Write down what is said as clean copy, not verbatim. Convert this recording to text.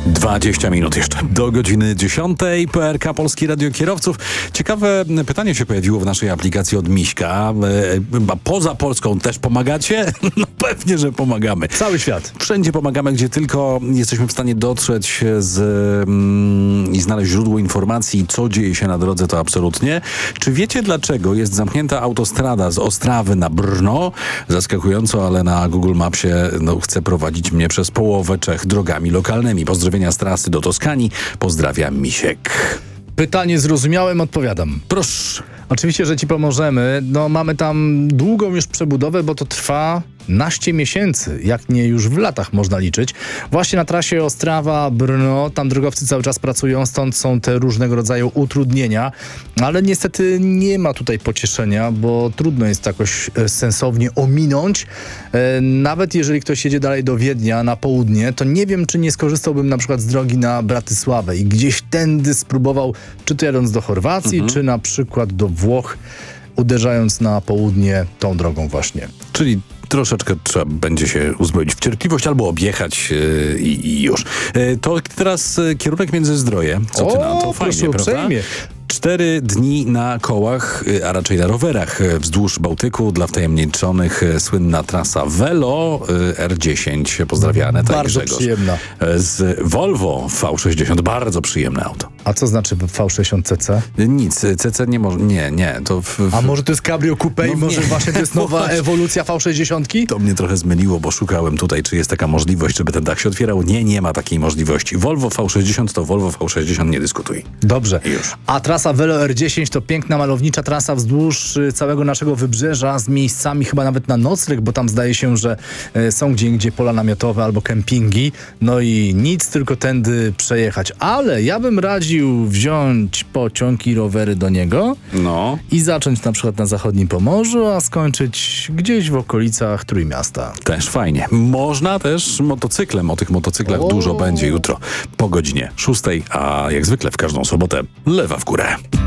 20 minut jeszcze do godziny 10. PRK Polski Radio Kierowców. Ciekawe pytanie się pojawiło w naszej aplikacji od Miśka. Poza Polską też pomagacie? No pewnie, że pomagamy. Cały świat. Wszędzie pomagamy, gdzie tylko jesteśmy w stanie dotrzeć i znaleźć źródło informacji, co dzieje się na drodze, to absolutnie. Czy wiecie, dlaczego jest zamknięta autostrada z Ostrawy na Brno? Zaskakująco, ale na Google Mapsie chce prowadzić mnie przez połowę Czech drogami lokalnymi. Pozdrowienia z trasy do Toskanii. Pozdrawiam, Misiek. Pytanie zrozumiałem, odpowiadam. Proszę. Oczywiście, że ci pomożemy. Mamy tam długą już przebudowę, bo to trwa naście miesięcy, jak nie już w latach można liczyć. Właśnie na trasie Ostrawa-Brno, tam drogowcy cały czas pracują, stąd są te różnego rodzaju utrudnienia, ale niestety nie ma tutaj pocieszenia, bo trudno jest jakoś sensownie ominąć. Nawet jeżeli ktoś jedzie dalej do Wiednia na południe, to nie wiem, czy nie skorzystałbym na przykład z drogi na Bratysławę i gdzieś tędy spróbował, czy to jadąc do Chorwacji, czy na przykład do Włoch, uderzając na południe tą drogą właśnie. Czyli troszeczkę trzeba będzie się uzbroić w cierpliwość albo objechać i już. To teraz kierunek Międzyzdroje. Co ty na to? Fajnie, prawda? Uprzejmie. 4 dni na kołach, a raczej na rowerach wzdłuż Bałtyku. Dla wtajemniczonych słynna trasa Velo R10. Pozdrawiane. Bardzo przyjemna. Z Volvo V60. Bardzo przyjemne auto. A co znaczy V60cc? Nic. CC nie może. Nie. To A może to jest Cabrio Coupe i może właśnie to jest nowa ewolucja V60? To mnie trochę zmyliło, bo szukałem tutaj, czy jest taka możliwość, żeby ten dach się otwierał. Nie ma takiej możliwości. Volvo V60 to Volvo V60, nie dyskutuj. Dobrze. Już. A trasa Velo R10 to piękna, malownicza trasa wzdłuż całego naszego wybrzeża z miejscami chyba nawet na nocleg, bo tam zdaje się, że są gdzieindziej pola namiotowe albo kempingi. No i nic, tylko tędy przejechać. Ale ja bym radził wziąć pociąg i rowery do niego i zacząć na przykład na zachodnim Pomorzu, a skończyć gdzieś w okolicach Trójmiasta. Też fajnie. Można też motocyklem. O tych motocyklach dużo będzie jutro po godzinie 6, a jak zwykle w każdą sobotę lewa w górę.